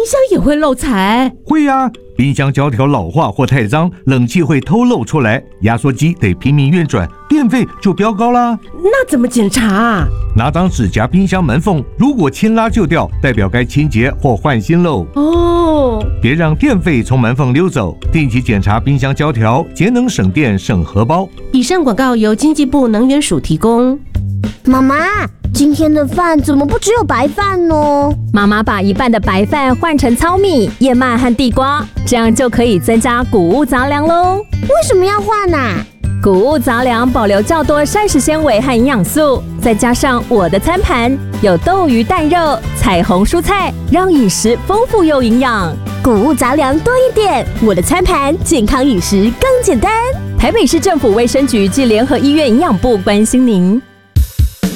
箱也会漏财？ 会呀，冰箱胶条老化或太脏，冷气会偷漏出来，压缩机得拼命运转，电费就飙高啦。 那怎么检查啊？ 拿张纸夹冰箱门缝，如果轻拉就掉，代表该清洁或换新喽。 哦， 别让电费从门缝溜走，定期检查冰箱胶条，节能省电省荷包。 以上广告由经济部能源署提供。 妈妈，今天的饭怎么不只有白饭呢？ 妈妈把一半的白饭换成糙米、燕麦和地瓜，这样就可以增加谷物杂粮喽。 为什么要换啊？ 谷物杂粮保留较多膳食纤维和营养素，再加上我的餐盘有豆鱼蛋肉、彩虹蔬菜，让饮食丰富又营养。 谷物杂粮多一点，我的餐盘健康饮食更简单。 台北市政府卫生局暨联合医院营养部关心您。